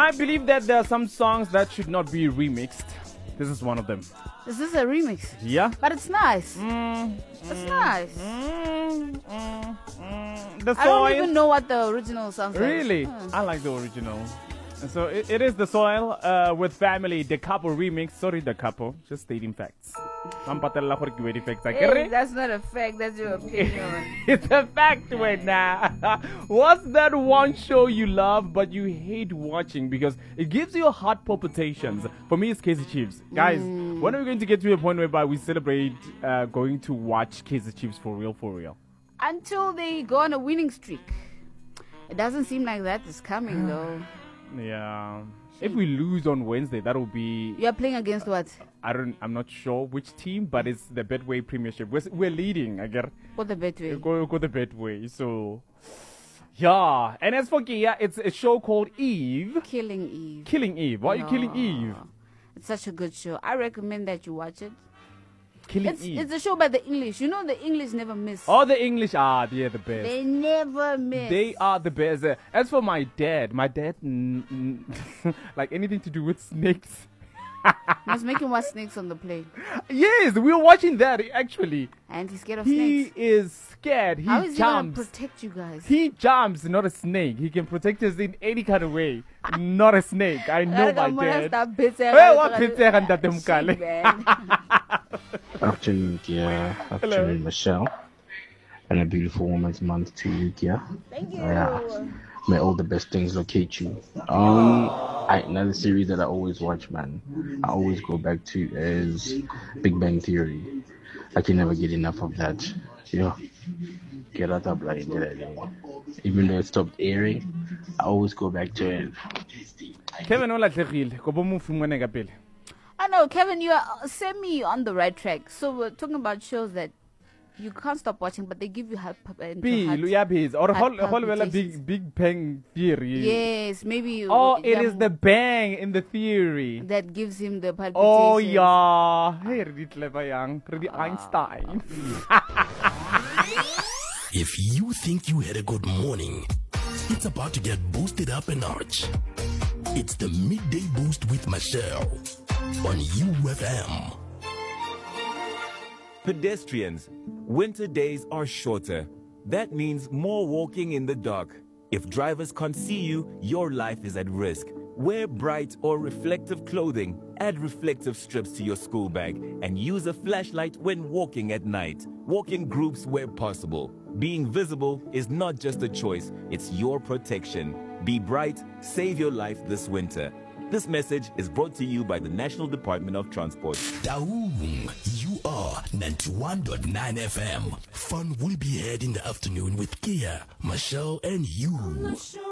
I believe that there are some songs that should not be remixed. This is one of them. This is a remix. Yeah. But it's nice. It's nice. The I don't even know what the original sounds like. Really? I like the original. And so it is The Soil with Family, the couple remix. Sorry, the couple. Just stating facts. Hey, that's not a fact, that's your opinion. It's a fact right now. What's that one show you love but you hate watching because it gives you heart palpitations? For me, it's Kaizer Chiefs. Guys, when are we going to get to a point whereby we celebrate going to watch Kaizer Chiefs for real, for real? Until they go on a winning streak. It doesn't seem like that is coming though. Yeah. If we lose on Wednesday, that will be... You are playing against what? I'm not sure which team, but it's the Betway Premiership. We're leading, I get. What the Betway? Go the Betway. So, yeah. And as for Kia, it's a show called Eve. Killing Eve. Killing Eve. Why are you killing Eve? It's such a good show. I recommend that you watch it. Killing Eve. It's a show by the English. You know the English never miss. Oh, the English are the best. They never miss. They are the best. As for my dad, like anything to do with snakes. Must make him watch snakes on the plane. Yes, we were watching that actually. And he's scared of snakes. He is scared. How is jumps. He gonna protect you guys? He jumps, not a snake. He can protect us in any kind of way. Not a snake. I know my dad. Afternoon, Kia. Afternoon, Michelle. And a beautiful Women's Month to you, Kia. Thank you. May all the best things locate you. Another series that I always watch, man. I always go back to is Big Bang Theory. I can never get enough of that. Yeah. Get out of bloody even though it stopped airing, I always go back to it. Kevin, I know, Kevin, you are semi on the right track. So we're talking about shows that you can't stop watching, but they give you heart palpitations. Big Bang Theory. Yes, maybe. It is the bang in the theory that gives him the palpitations. Oh yeah, hey, really clever, young, really Einstein. If you think you had a good morning, it's about to get boosted up a notch. It's the Midday Boost with Michelle on UFM. Pedestrians, winter days are shorter. That means more walking in the dark. If drivers can't see you, your life is at risk. Wear bright or reflective clothing, add reflective strips to your school bag, and use a flashlight when walking at night. Walk in groups where possible. Being visible is not just a choice, it's your protection. Be bright, save your life this winter. This message is brought to you by the National Department of Transport. Daung, you are 91.9 FM. Fun will be had in the afternoon with Kia, Michelle, and you.